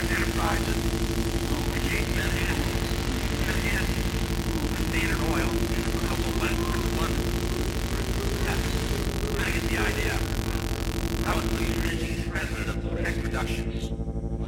Enterprises. Case Manhattan. Manhattan. Standard Oil. A couple of London. Yes. I get the idea. I was Louis Renzi's president of Lutex Productions.